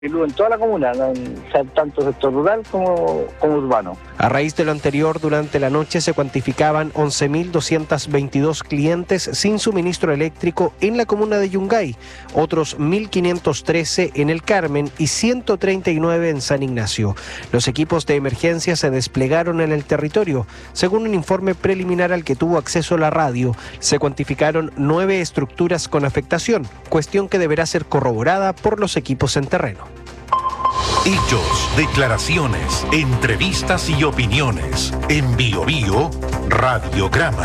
en toda la comuna, tanto sector rural como urbano. A raíz de lo anterior, durante la noche se cuantificaban 11.222 clientes sin suministro eléctrico en la comuna de Yungay, otros 1.513 en El Carmen y 139 en San Ignacio. Los equipos de emergencia se desplegaron en el territorio. Según un informe preliminar al que tuvo acceso la radio, se cuantificaron 9 estructuras con afectación, cuestión que deberá ser corroborada por los equipos en terreno. Hechos, declaraciones, entrevistas y opiniones. En Bio Bio, Radiograma.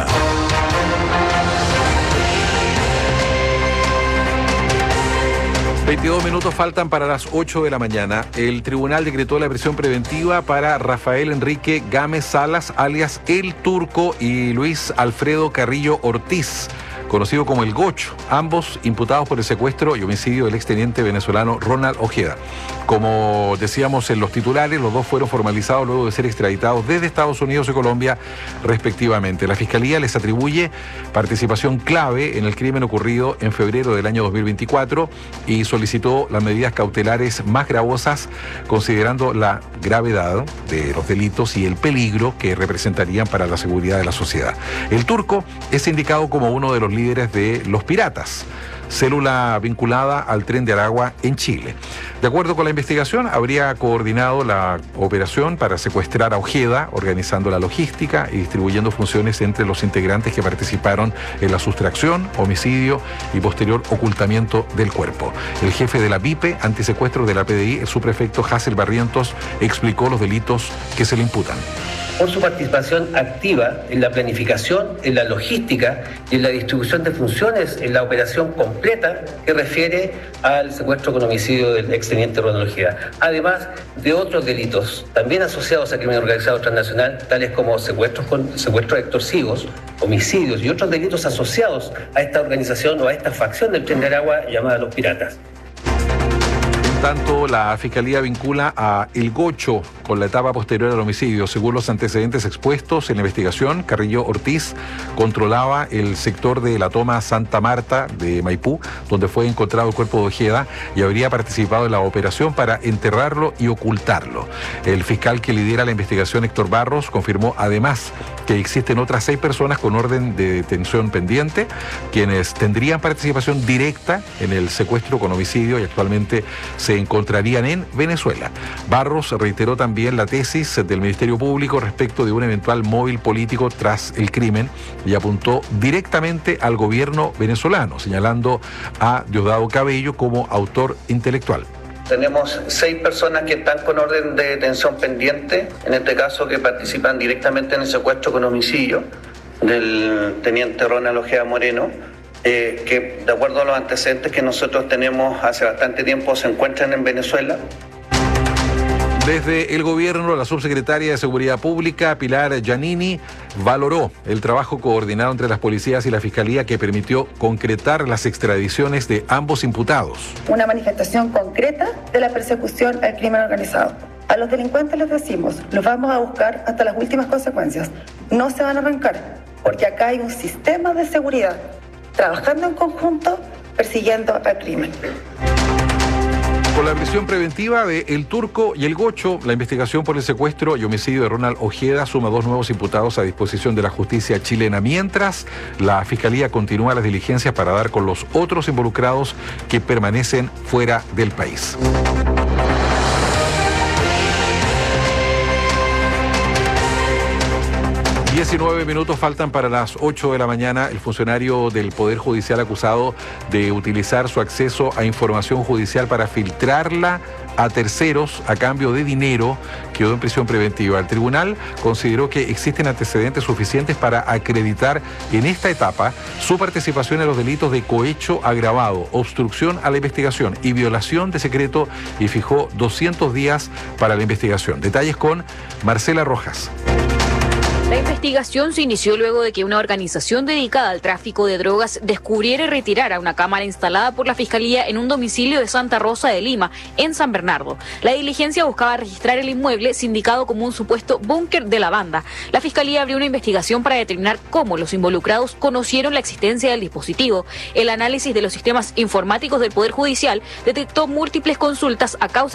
...22 minutos faltan para las 8 de la mañana. El tribunal decretó la prisión preventiva para Rafael Enrique Gámez Salas, alias El Turco, y Luis Alfredo Carrillo Ortiz, conocido como El Gocho, ambos imputados por el secuestro y homicidio del exteniente venezolano Ronald Ojeda. Como decíamos en los titulares, los dos fueron formalizados luego de ser extraditados desde Estados Unidos y Colombia, respectivamente. La Fiscalía les atribuye participación clave en el crimen ocurrido en febrero del año 2024 y solicitó las medidas cautelares más gravosas, considerando la gravedad de los delitos y el peligro que representarían para la seguridad de la sociedad. El Turco es indicado como uno de los líderes de Los Piratas, célula vinculada al Tren de Aragua en Chile. De acuerdo con la investigación, habría coordinado la operación para secuestrar a Ojeda, organizando la logística y distribuyendo funciones entre los integrantes que participaron en la sustracción, homicidio y posterior ocultamiento del cuerpo. El jefe de la VIPE antisecuestro de la PDI, el subprefecto Hazel Barrientos, explicó los delitos que se le imputan. Por su participación activa en la planificación, en la logística y en la distribución de funciones en la operación completa que refiere al secuestro con homicidio del exteniente Ronald Ojeda, además de otros delitos también asociados al crimen organizado transnacional, tales como secuestros extorsivos, homicidios y otros delitos asociados a esta organización o a esta facción del Tren de Aragua llamada Los Piratas. Tanto la Fiscalía vincula a El Gocho con la etapa posterior al homicidio. Según los antecedentes expuestos en la investigación, Carrillo Ortiz controlaba el sector de la toma Santa Marta de Maipú, donde fue encontrado el cuerpo de Ojeda, y habría participado en la operación para enterrarlo y ocultarlo. El fiscal que lidera la investigación, Héctor Barros, confirmó además que existen otras 6 personas con orden de detención pendiente, quienes tendrían participación directa en el secuestro con homicidio y actualmente se encontrarían en Venezuela. Barros reiteró también la tesis del Ministerio Público respecto de un eventual móvil político tras el crimen y apuntó directamente al gobierno venezolano, señalando a Diosdado Cabello como autor intelectual. Tenemos 6 personas que están con orden de detención pendiente, en este caso que participan directamente en el secuestro con homicidio del teniente Ronald Ojeda Moreno, que de acuerdo a los antecedentes que nosotros tenemos hace bastante tiempo se encuentran en Venezuela. Desde el gobierno, la subsecretaria de Seguridad Pública, Pilar Giannini, valoró el trabajo coordinado entre las policías y la Fiscalía que permitió concretar las extradiciones de ambos imputados. Una manifestación concreta de la persecución al crimen organizado. A los delincuentes les decimos, los vamos a buscar hasta las últimas consecuencias. No se van a arrancar, porque acá hay un sistema de seguridad trabajando en conjunto, persiguiendo al crimen. Con la prisión preventiva de El Turco y El Gocho, la investigación por el secuestro y homicidio de Ronald Ojeda suma 2 nuevos imputados a disposición de la justicia chilena, mientras la Fiscalía continúa las diligencias para dar con los otros involucrados que permanecen fuera del país. ...19 minutos faltan para las 8 de la mañana. El funcionario del Poder Judicial acusado de utilizar su acceso a información judicial para filtrarla a terceros a cambio de dinero quedó en prisión preventiva. El tribunal consideró que existen antecedentes suficientes para acreditar en esta etapa su participación en los delitos de cohecho agravado, obstrucción a la investigación y violación de secreto, y fijó 200 días para la investigación. Detalles con Marcela Rojas. La investigación se inició luego de que una organización dedicada al tráfico de drogas descubriera y retirara una cámara instalada por la Fiscalía en un domicilio de Santa Rosa de Lima, en San Bernardo. La diligencia buscaba registrar el inmueble sindicado como un supuesto búnker de la banda. La Fiscalía abrió una investigación para determinar cómo los involucrados conocieron la existencia del dispositivo. El análisis de los sistemas informáticos del Poder Judicial detectó múltiples consultas a causa